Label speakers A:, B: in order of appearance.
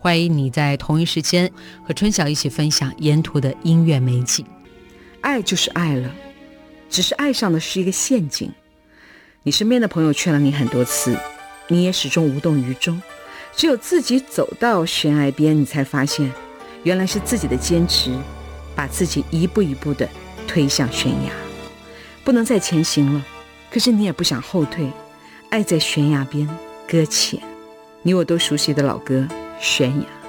A: 欢迎你在同一时间和春晓一起分享沿途的音乐美景。
B: 爱就是爱了，只是爱上的是一个陷阱。你身边的朋友劝了你很多次，你也始终无动于衷，只有自己走到悬崖边，你才发现原来是自己的坚持把自己一步一步的推向悬崖，不能再前行了，可是你也不想后退，爱在悬崖边搁浅。你我都熟悉的老歌《悬崖》。